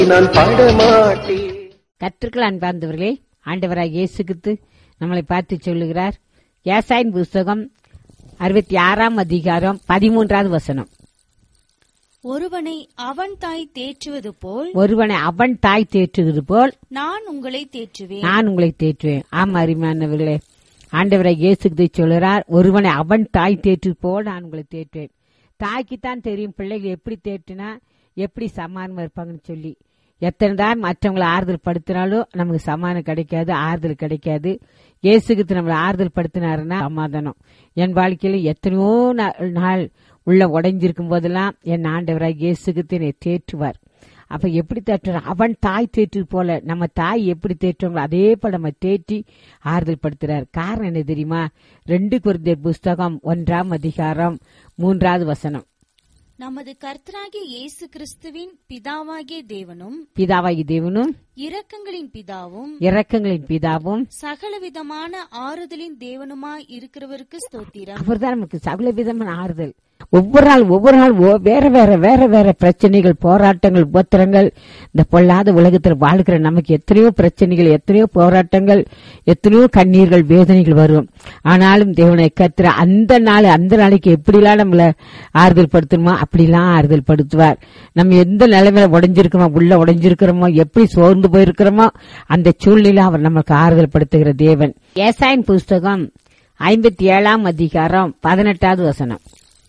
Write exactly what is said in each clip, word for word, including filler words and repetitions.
நான் பாட மாட்டேன். கர்த்தருக்குள் அன்பார்ந்தவர்களே, ஆண்டவராய் இயேசு கிறிஸ்து நம்மளை பார்த்து சொல்லுகிறார். ஏசாயின் புஸ்தகம் அறுபத்தி ஆறாம் அதிகாரம் பதிமூன்றாவது வசனம். ஒருவனை அவன் தாய் தேற்றுவது போல் ஒருவனை அவன் தாய் தேற்றுவது போல் நான் உங்களை தேற்றுவேன். நான் உங்களை தேற்றுவேன். ஆமா, அருமையானவர்களே, ஆண்டவராய் இயேசு கிறிஸ்து சொல்லுகிறார், ஒருவனை அவன் தாய் தேற்று போல் நான் உங்களை தேற்றுவேன். தாய்க்குத்தான் தெரியும் பிள்ளைகள் எப்படி தேற்றினா எப்படி சமாதானமா இருப்பாங்கன்னு சொல்லி. எத்தனை தான் மற்றவங்களை ஆறுதல் படுத்தினாலும் நமக்கு சமாதானம் கிடைக்காது, ஆறுதல் கிடைக்காது. இயேசுக்கு நம்மளை ஆறுதல் படுத்தினாருன்னா சமாதானம். என் வாழ்க்கையில எத்தனையோ நாள் உள்ள உடைஞ்சிருக்கும் போதெல்லாம் என் ஆண்டவராக இயேசுக்கு என்னை தேற்றுவார். அப்ப எப்படி தேற்றுவார்? அவன் தாய் தேற்று போல நம்ம தாய் எப்படி தேற்றுவாங்களோ அதே போல நம்ம தேற்றி ஆறுதல் படுத்துறார். காரணம் என்ன தெரியுமா? ரெண்டு கொரிந்தியர் புஸ்தகம் ஒன்றாம் அதிகாரம் மூன்றாவது வசனம். நமது கர்த்தராகிய இயேசு கிறிஸ்துவின் பிதாவாகிய தேவனும் பிதாவாகிய தேவனும் இரக்கங்களின் பிதாவும் இரக்கங்களின் பிதாவும் சகலவிதமான ஆறுதலின் தேவனுமாய் இருக்கிறவருக்கு ஸ்தோத்திரம். அவர்தான் நமக்கு சகலவிதமான ஆறுதல். ஒவ்வொரு நாள் ஒவ்வொரு நாள் வேற வேற வேற வேற பிரச்சனைகள், போராட்டங்கள், உபத்திரங்கள். இந்த பொல்லாத உலகத்தில் வாழ்கிற நமக்கு எத்தனையோ பிரச்சனைகள், எத்தனையோ போராட்டங்கள், எத்தனையோ கண்ணீர்கள், வேதனைகள் வரும். ஆனாலும் தேவனை கர்த்தர் அந்த நாள் அந்த நாளைக்கு எப்படிலாம் நம்மள ஆறுதல் படுத்தணுமோ அப்படிலாம் ஆறுதல் படுத்துவார். நம்ம எந்த நிலைமையில உடைஞ்சிருக்கிறோமோ, உள்ள உடைஞ்சிருக்கிறோமோ, எப்படி சோர்ந்து போயிருக்கிறோமோ அந்த சூழ்நிலை அவர் நமக்கு ஆறுதல் படுத்துகிற தேவன். ஏசாயின் புஸ்தகம் ஐம்பத்தி ஏழாம் அதிகாரம் பதினெட்டாவது வசனம்.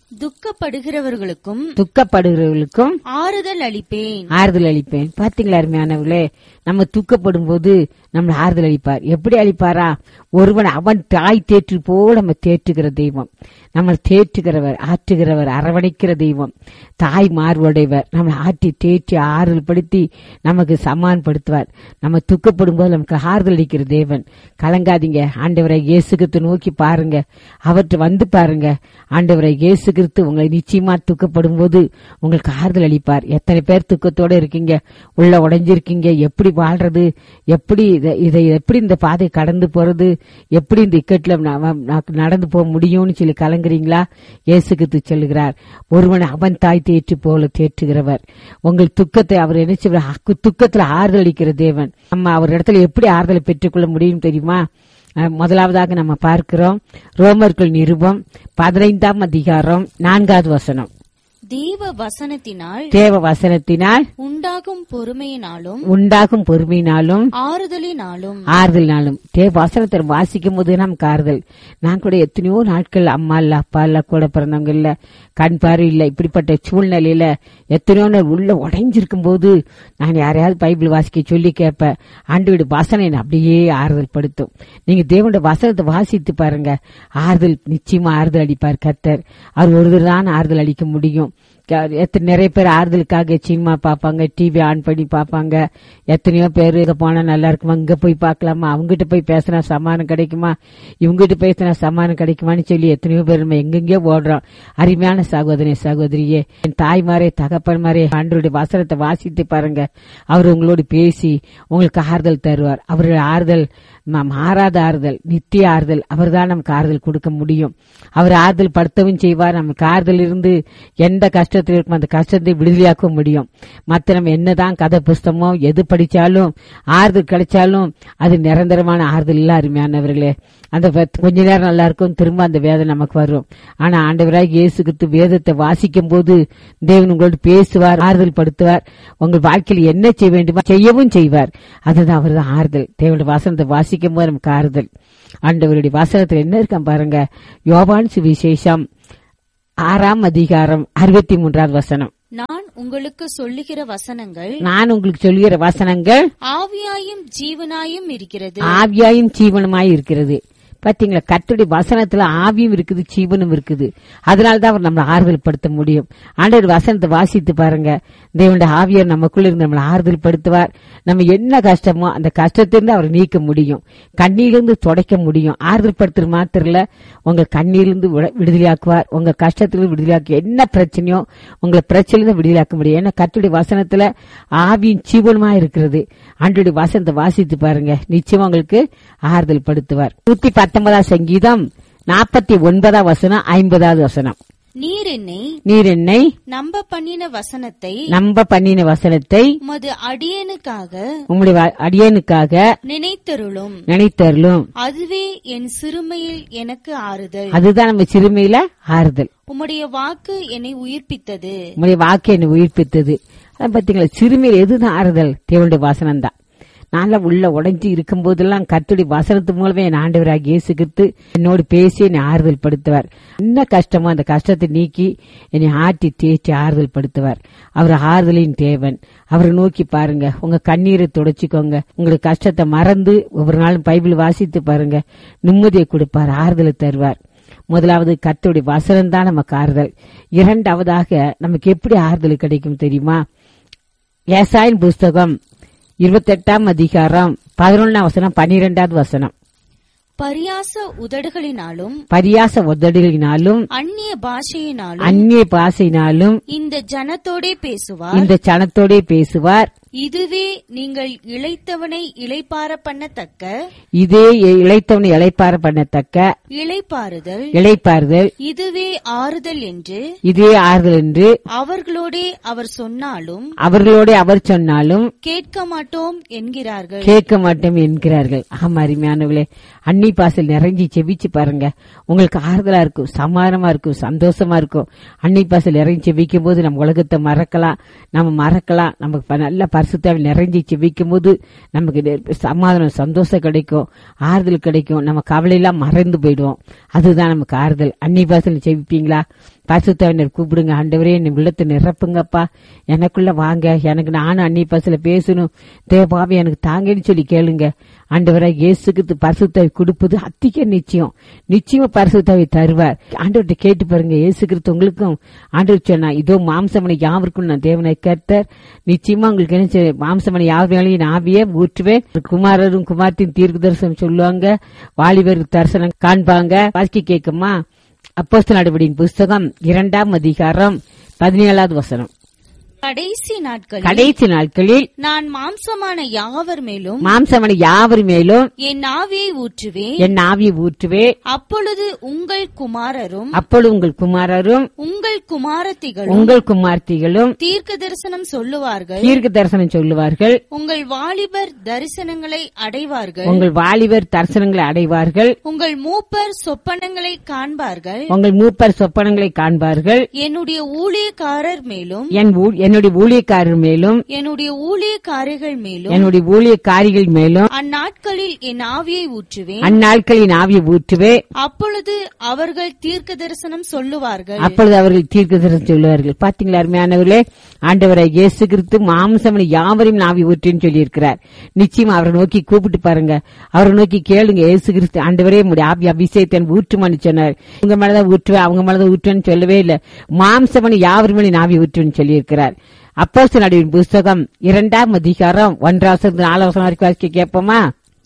துக்கப்படுகிறவர்களுக்கும் துக்கப்படுகிறவர்களுக்கும் ஆறுதல் அளிப்பேன் ஆறுதல் அளிப்பேன். பாத்தீங்களா அருமையானவர்களே, நம்ம துக்கப்படும் போது நம்மளை ஆறுதல் அளிப்பார். எப்படி அளிப்பாரா? ஒருவன் அவன் தாய் தேற்று போல நம்ம தேற்றுகிற தெய்வம், நம்ம தேற்றுகிறவர், ஆற்றுகிறவர், அரவணைக்கிற தெய்வம், தாய் மார்புடையவர். நம்மளை ஆற்றி தேற்றி ஆறுதல் படுத்தி நமக்கு சமாதானப்படுத்துவார். நம்ம துக்கப்படும் போது நமக்கு ஆறுதல் அளிக்கிற தேவன். கலங்காதீங்க, ஆண்டவரை இயேசு கிறிஸ்து நோக்கி பாருங்க, அவற்றை வந்து பாருங்க. ஆண்டவரை இயேசு கிறிஸ்து உங்களை நிச்சயமா துக்கப்படும் போது உங்களுக்கு ஆறுதல் அளிப்பார். எத்தனை பேர் துக்கத்தோட இருக்கீங்க, உள்ள உடைஞ்சிருக்கீங்க, எப்படி வாழ்றது, எப்படி இதை எப்படி இந்த பாதை கடந்து போறது, எப்படி இந்த இக்கட்ல நடந்து போக முடியும்னு சொல்லி கலங்குறீங்களா? இயேசு கிறிஸ்து சொல்லுகிறார், ஒருவன் அவன் தாய் தேற்று போல தேற்றுகிறவர். உங்கள் துக்கத்தை அவர் என்ன செய்வார்? துக்கத்துல ஆறுதல் அளிக்கிற தேவன். நம்ம அவர் இடத்துல எப்படி ஆறுதலை பெற்றுக்கொள்ள முடியும் தெரியுமா? முதலாவதாக நம்ம பார்க்கிறோம் ரோமர்கள் நிருபம் பதினைந்தாம் அதிகாரம் நான்காவது வசனம். தேவ வசனத்தினால் தேவ வசனத்தினால் உண்டாகும் பொறுமையினாலும் உண்டாகும் பொறுமையினாலும் ஆறுதலினாலும் ஆறுதலினாலும் தேவ வசனத்தை வாசிக்கும் போது நமக்கு ஆறுதல். நான் கூட எத்தனையோ நாட்கள் அம்மா இல்ல, அப்பா இல்ல, கூட பிறந்தவங்க இல்ல, கண் பார்வை இல்ல, இப்படிப்பட்ட சூழ்நிலையில எத்தனையோ நாள் உள்ள உடைஞ்சிருக்கும் போது நான் யாரையாவது பைபிள் வாசிக்க சொல்லி கேட்பேன். ஆண்டவருடைய வசனம் அப்படியே ஆறுதல் படுத்தும். நீங்க தேவனுடைய வசனத்தை வாசித்து பாருங்க, ஆறுதல் நிச்சயமா ஆறுதல் அளிப்பார் கர்த்தர். அவர் ஒருவர் தான் ஆறுதல் அளிக்க முடியும். நிறைய பேர் ஆறுதலுக்காக சினிமா பாப்பாங்க, டிவி ஆன் பண்ணி பாப்பாங்க. எத்தனையோ பேரு இங்க போனா நல்லா இருக்குமா, இங்க போய் பாக்கலாமா, அவங்ககிட்ட போய் பேசினா சமாதானம் கிடைக்குமா, இவங்ககிட்ட பேசினா சமாதானம் கிடைக்குமான்னு சொல்லி எத்தனையோ பேர் நம்ம எங்கெங்கயோ ஓடுறோம். அருமையான சகோதரி சகோதரியே, என் தாய்மாரே தகப்பன்மாரே, ஆண்டவருடைய வசனத்தை வாசித்து பாருங்க. அவர் உங்களோடு பேசி உங்களுக்கு ஆறுதல் தருவார். அவருடைய ஆறுதல் மாறாத ஆறுதல், நித்திய ஆறுதல். அவர் தான் நமக்கு ஆறுதல் கொடுக்க முடியும். அவர் ஆறுதல் படுத்தவும் செய்வார். நமக்கு ஆறுதல் இருந்து எந்த கஷ்டத்தில் இருக்கும் அந்த கஷ்டத்தை விடுதலையாக்க முடியும். மற்ற நம்ம என்னதான் கதை புஸ்தகமோ எது படிச்சாலும் ஆறுதல் கிடைச்சாலும் அது நிரந்தரமான ஆறுதல் இல்ல. அருமையானவர்களே, அந்த கொஞ்ச நேரம் நல்லா இருக்கும், திரும்ப அந்த வேதனை நமக்கு வரும். ஆனா ஆண்டவராக இயேசு கிறிஸ்து வேதத்தை வாசிக்கும் போது தேவன் உங்களோடு பேசுவார், ஆறுதல் படுத்துவார். உங்கள் வாழ்க்கையில் என்ன செய்ய வேண்டுமோ செய்யவும் செய்வார். அதுதான் அவர் தான் ஆறுதல். தேவனுடைய வசனத்தை வாசிக்கும் போது நமக்கு ஆறுதல். ஆண்டவருடைய வசனத்தில் என்ன இருக்க பாருங்க. யோவான் சுவிசேஷம் ஆறாம் அதிகாரம் அறுபத்தி மூன்றாவது வசனம். நான் உங்களுக்கு சொல்லுகிற வசனங்கள் நான் உங்களுக்கு சொல்லுகிற வசனங்கள் ஆவியாயும் ஜீவனாயும் இருக்கிறது. ஆவியாயும் ஜீவனுமாய் இருக்கிறது. பாத்தீங்களா, கர்த்தருடைய வசனத்துல ஆவியும் இருக்குது, ஜீவனும் இருக்குது. அதனாலதான் அவர் நம்மளை ஆறுதல் படுத்த முடியும். ஆண்டவர் வசனத்தை வாசித்து பாருங்க, தேவனுடைய ஆவியார் நமக்குள்ள இருந்து நம்மளை ஆறுதல் படுத்துவார். நம்ம என்ன கஷ்டமோ அந்த கஷ்டத்திலிருந்து அவர் நீக்க முடியும், கண்ணீரிலிருந்து துடைக்க முடியும். ஆறுதல் படுத்துற மாத்திரம் இல்ல, உங்க கண்ணீரிலிருந்து விடுதலையாக்குவார். உங்க கஷ்டத்திலிருந்து விடுதலையாக்கு, என்ன பிரச்சனையோ உங்களை பிரச்சனையிலிருந்து விடுதலையாக்க முடியும். ஏன்னா கர்த்தருடைய வசனத்துல ஆவியின் ஜீவனுமா இருக்கிறது. ஆண்டவருடைய வசனத்தை வாசித்து பாருங்க, நிச்சயமா உங்களுக்கு ஆறுதல் படுத்துவார். நூத்தி பத்தொன்பதாம் சங்கீதம் நாற்பத்தி ஒன்பதாம் வசனம், ஐம்பதாவது வசனம். நீர் என்னை நீர் என்னை நம்ப பண்ணின வசனத்தை நம்ப பண்ணின வசனத்தை உமது அடியேனுக்காக உம்முடைய வ- அடியேனுக்காக நினைத்தருளும். நினைத்தருளும். அதுவே என் சிறுமையில் எனக்கு ஆறுதல். அதுதான் நம்ம சிறுமையில ஆறுதல். உம்முடைய வாக்கு என்னை உயிர்ப்பித்தது. உம்முடைய வாக்கு என்னை உயிர்ப்பித்தது. அதான் பாத்தீங்களா, சிறுமையில் எதுதான் ஆறுதல்? தேவனுடைய வசனம் தான். நான்லாம் உள்ள உடைஞ்சு இருக்கும் போதெல்லாம் கர்த்தருடைய வசனத்து மூலமே என் ஆண்டவராக இயேசு கிறிஸ்து என்னோடு பேசி என்னை ஆறுதல் படுத்துவார். என்ன கஷ்டமோ அந்த கஷ்டத்தை நீக்கி என்னை ஆட்டி தேய்ச்சி ஆறுதல் படுத்துவார். அவர் ஆறுதலின் தேவன். அவரை நோக்கி பாருங்க, உங்க கண்ணீரை துடைச்சிக்கோங்க. உங்களுக்கு கஷ்டத்தை மறந்து ஒவ்வொரு நாளும் பைபிள் வாசித்து பாருங்க, நிம்மதியை கொடுப்பார், ஆறுதலை தருவார். முதலாவது கர்த்தருடைய வசனம் தான் நமக்கு ஆறுதல். இரண்டாவதாக நமக்கு எப்படி ஆறுதல் கிடைக்கும் தெரியுமா? ஏசாயின் புஸ்தகம் இருபத்தி எட்டாம் அதிகாரம் பதினொன்னாம் வசனம் பனிரெண்டாவது வசனம். பரியாச உதடுகளினாலும் பரியாச உதடுகளினாலும் அந்நிய பாஷையினாலும் அந்நிய பாசையினாலும் இந்த ஜனத்தோடே பேசுவார். இந்த சனத்தோடே பேசுவார். இதுவே நீங்கள் இளைத்தவனை இளைப்பார பண்ணத்தக்க இதே இளைத்தவனை இளைப்பார பண்ணத்தக்க இளைப்பாறுதல். இளைப்பாறுதல். இதுவே ஆறுதல் என்று இதே ஆறுதல் என்று அவர்களோடே அவர் சொன்னாலும் அவர்களோட அவர் சொன்னாலும் கேட்க மாட்டோம் என்கிறார்கள். கேட்க மாட்டோம் என்கிறார்கள். ஆமா, அருமையானவர்களே, அன்னி பாசல் நிறைஞ்சி செவிச்சு பாருங்க, உங்களுக்கு ஆறுதலா இருக்கும், சமாதானமா இருக்கும், சந்தோஷமா இருக்கும். அன்னி பாசல் நிறைஞ்சி செவிக்கும் போது நம்ம உலகத்தை மறக்கலாம், நம்ம மறக்கலாம். நமக்கு நல்ல பரிசுத்தாவில் நிறைஞ்சி செவிக்கும் போது நமக்கு சமாதானம், சந்தோஷம் கிடைக்கும், ஆறுதல் கிடைக்கும். நம்ம கவலையெல்லாம் மறைந்து போயிடுவோம். அதுதான் நமக்கு ஆறுதல். அன்னி பாசல் செவிப்பீங்களா? பரிசுத்தாவினர் கூப்பிடுங்க, ஆண்டவரே என் உள்ளத்தை நிரப்புங்கப்பா, எனக்குள்ள வாங்க, எனக்கு நானும் அன்னி பாசல பேசணும், தேவாவே எனக்கு தாங்கன்னு சொல்லி கேளுங்க. ஆண்டவராக இயேசுக்கு பரிசுத்தாவி கொடுப்பது அத்திக்க நிச்சயம். நிச்சயமா பரிசுத்தாவி தருவார். ஆண்டவர்கிட்ட கேட்டு பாருங்க. இயேசு கிறிஸ்து உங்களுக்கும் ஆண்டவர் சொன்னா, இதோ மாம்சமனை யாவருக்கும் நான் தேவனை கர்த்தர், நிச்சயமா உங்களுக்கு என்ன செய்ய, மாம்சமனை யாவரையும் ஆவியே ஊற்றுவேன். குமாரரும் குமார்த்தின் தீர்க்க தரிசனம் சொல்லுவாங்க, வாலிபர் தரிசனம் காண்பாங்க. வாசிக்க கேட்குமா? அப்போஸ்தலர் நடவடிக்கையின் புஸ்தகம் இரண்டாம் அதிகாரம் பதினேழாவது வசனம். கடைசி நாட்களில் கடைசி நாட்களில் நான் மாம்சமான யாவர் மேலும் மாம்சமனை யாவர் மேலும் என் ஆவியை ஊற்றுவேன். என் ஆவியை ஊற்றுவே. அப்பொழுது உங்கள் குமாரரும் அப்பொழுது உங்கள் குமாரரும் உங்கள் குமாரத்திகளும் உங்கள் குமார்த்திகளும் தீர்க்க தரிசனம் சொல்லுவார்கள். தீர்க்க தரிசனம் சொல்லுவார்கள். உங்கள் வாலிபர் தரிசனங்களை அடைவார்கள். உங்கள் வாலிபர் தரிசனங்களை அடைவார்கள். உங்கள் மூப்பர் சொப்பனங்களை காண்பார்கள். உங்கள் மூப்பர் சொப்பனங்களை காண்பார்கள். என்னுடைய ஊழியக்காரர் மேலும் என் ஊ- என்னுடைய ஊழியக்காரர் மேலும் என்னுடைய ஊழியக்காரிகள் மேலும் என்னுடைய ஊழியக்காரிகள் மேலும் அந்நாட்களில் என் ஆவியை ஊற்றுவேன். அந்நாட்களின் ஆவியை ஊற்றுவே. அப்பொழுது அவர்கள் தீர்க்க தரிசனம் சொல்லுவார்கள். அப்பொழுது அவர்கள் தீர்க்க தரிசனம் சொல்லுவார்கள். பாத்தீங்களா அருமையானவர்களே, ஆண்டவரை இயேசு கிறிஸ்து மாம்சமனை யாவரையும் ஆவி ஊற்றுன்னு சொல்லி இருக்கிறார். நிச்சயமா அவரை நோக்கி கூப்பிட்டு பாருங்க, அவரை நோக்கி கேளுங்க. இயேசு கிறிஸ்து ஆண்டவரே உடைய ஆவி அபிஷேகத்தை ஊற்றுமான்னு சொன்னார். உங்க மேலதான் ஊற்றுவேன், அவங்க மேலதான் ஊற்றுவேன்னு சொல்லவே இல்லை. மாம்சமனை யாவர் மேலே ஆவி ஊற்றுன்னு சொல்லி இருக்கிறார். அப்போஸ்தலர் நடவடிக்கையின் புஸ்தகம் இரண்டாம் அதிகாரம் ஒன்றாவது நாலாம் வசனம் வரைக்கும் வாசிக்க கேட்போமா?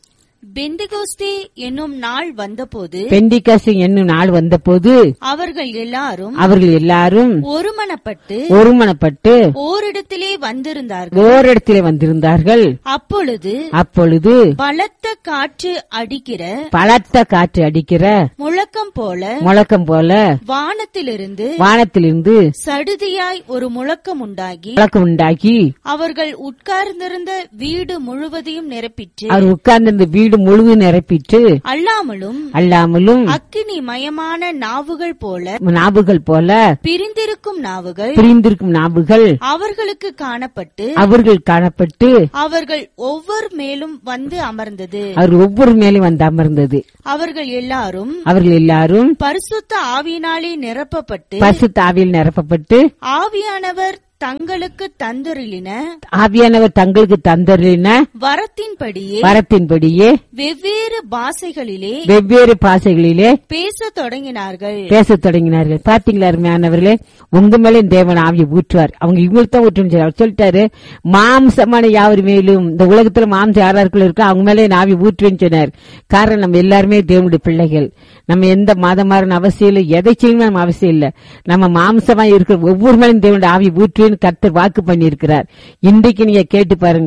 பெந்தெகோஸ்தே என்னும் நாள் வந்தபோது பெண்டிகஸ்து என்னும் நாள் வந்தபோது அவர்கள் எல்லாரும் அவர்கள் எல்லாரும் ஒருமனப்பட்டு ஒருமனப்பட்டு ஓரிடத்திலே வந்திருந்தார்கள். ஓரிடத்திலே வந்திருந்தார்கள். அப்பொழுது அப்பொழுது பலத்த காற்று அடிக்கிற பலத்த காற்று அடிக்கிற முழக்கம் போல முழக்கம் போல வானத்திலிருந்து வானத்திலிருந்து சடுதியாய் ஒரு முழக்கம் உண்டாகி முழக்கம் உண்டாகி அவர்கள் உட்கார்ந்திருந்த வீடு முழுவதையும் நிரப்பிற்று. அவர் உட்கார்ந்திருந்த வீடு முழுவதும் நிரப்பிட்டு அல்லாமலும் அல்லாமலும் அக்கினி மயமான நாவுகள் போல நாவுகள் போல பிரிந்திருக்கும் நாவுகள் பிரிந்திருக்கும் நாவுகள் அவர்களுக்கு காணப்பட்டு அவர்கள் காணப்பட்டு அவர்கள் ஒவ்வொரு மேலும் வந்து அமர்ந்தது. அவர் ஒவ்வொரு மேலும் வந்து அமர்ந்தது. அவர்கள் எல்லாரும் அவர்கள் எல்லாரும் பரிசுத்த ஆவியினாலே நிரப்பப்பட்டு பரிசுத்த ஆவியில் நிரப்பப்பட்டு ஆவியானவர் தங்களுக்கு தந்தருளின ஆவியானவர் தங்களுக்கு தந்தருளின வரத்தின்படியே வரத்தின்படியே வெவ்வேறு பாஷைகளிலே வெவ்வேறு பாஷைகளிலே பேசத் தொடங்கினார்கள். பேசத் தொடங்கினார்கள். பாத்தீங்களா அருமையானவர்களே, உங்க மேலே தேவன் ஆவியை ஊற்றுவார். அவங்க இவங்களுக்கு தான் ஊற்றுன்னு அவர் சொல்லிட்டாரு. மாம்சமான யாவர் மேலும் இந்த உலகத்துல மாம்சம் யாராருக்குள்ள இருக்கோ அவங்க மேலே ஆவி ஊற்றுவேன்னு சொன்னார். காரணம் நம்ம எல்லாருமே தேவனுடைய பிள்ளைகள். நம்ம எந்த மதமாரின் அவசியம் இல்லை, எதை செய்யணும் நம்ம அவசியம் இல்லை. நம்ம மாம்சமா இருக்கிற ஒவ்வொரு மேலும் தேவனுடைய ஆவி ஊற்றுவேன்னு கர்த்தர் வாக்கு பண்ணி இருக்கிறார். இன்றைக்கு நீங்க கேட்டு பாருங்க.